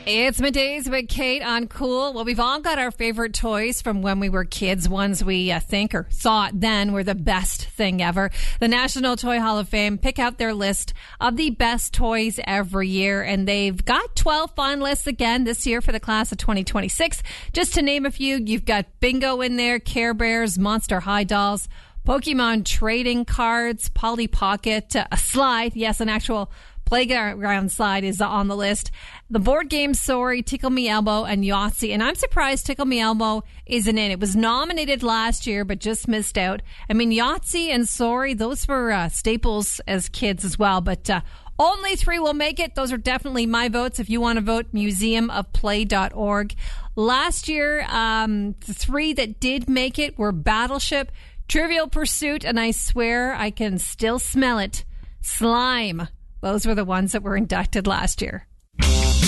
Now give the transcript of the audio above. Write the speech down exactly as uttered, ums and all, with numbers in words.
It's Middays with Kate on Cool. Well, we've all got our favorite toys from when we were kids, ones we uh, think or thought then were the best thing ever. The National Toy Hall of Fame pick out their list of the best toys every year, and they've got twelve finalists again this year for the class of twenty twenty-six. Just to name a few, you've got Bingo in there, Care Bears, Monster High Dolls, Pokemon trading cards, Polly Pocket, uh, a slide, yes, an actual playground slide is on the list. The board game Sorry, Tickle Me Elmo, and Yahtzee. And I'm surprised Tickle Me Elmo isn't in. It was nominated last year, but just missed out. I mean, Yahtzee and Sorry, those were uh, staples as kids as well. But uh, only three will make it. Those are definitely my votes. If you want to vote, museum of play dot org. Last year, um, the three that did make it were Battleship, Trivial Pursuit, and I swear I can still smell it, Slime. Those were the ones that were inducted last year.